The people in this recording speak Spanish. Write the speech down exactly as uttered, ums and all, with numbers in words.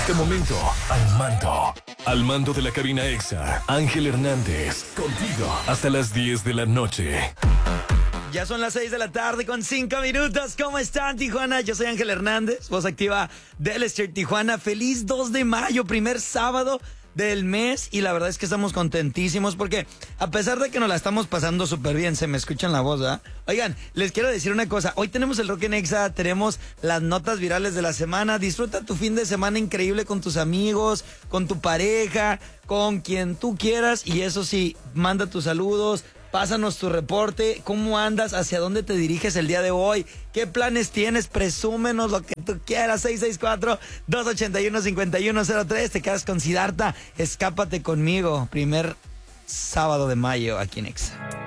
este momento, al mando. Al mando de la cabina Exa, Ángel Hernández. Contigo hasta las diez de la noche. Ya son las seis de la tarde con cinco minutos. ¿Cómo están, Tijuana? Yo soy Ángel Hernández, voz activa del Ester Tijuana. Feliz dos de mayo, primer sábado del mes. Y la verdad es que estamos contentísimos porque a pesar de que nos la estamos pasando súper bien, se me escucha en la voz, ¿verdad? Oigan, les quiero decir una cosa. Hoy tenemos el Rock en Exa, tenemos las notas virales de la semana. Disfruta tu fin de semana increíble con tus amigos, con tu pareja, con quien tú quieras. Y eso sí, manda tus saludos. Pásanos tu reporte, cómo andas, hacia dónde te diriges el día de hoy, qué planes tienes, presúmenos lo que tú quieras. Seis seis cuatro, dos ocho uno, cinco uno cero tres, te quedas con Siddhartha, escápate conmigo, primer sábado de mayo aquí en Exa.